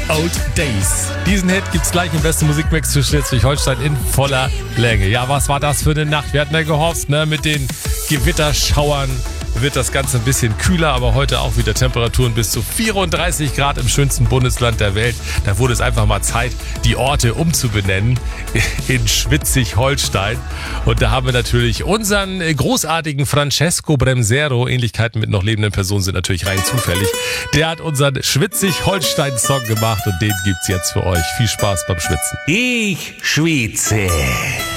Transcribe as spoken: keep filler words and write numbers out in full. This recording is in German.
Old Days. Diesen Hit gibt's gleich im besten Musikmix für Schleswig-Holstein in voller Länge. Ja, was war das für eine Nacht? Wir hatten ja gehofft, ne, mit den Gewitterschauern wird das Ganze ein bisschen kühler, aber heute auch wieder Temperaturen bis zu vierunddreißig Grad im schönsten Bundesland der Welt. Da wurde es einfach mal Zeit, die Orte umzubenennen in Schwitzig-Holstein. Und da haben wir natürlich unseren großartigen Francesco Bremsero. Ähnlichkeiten mit noch lebenden Personen sind natürlich rein zufällig. Der hat unseren Schwitzig-Holstein-Song gemacht und den gibt's jetzt für euch. Viel Spaß beim Schwitzen. Ich schwitze.